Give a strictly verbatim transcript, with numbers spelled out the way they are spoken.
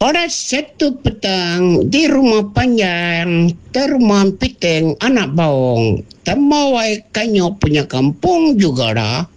Pada satu petang di rumah panjang terumam piteng anak bawang. Temawai kanyo punya kampung juga dah.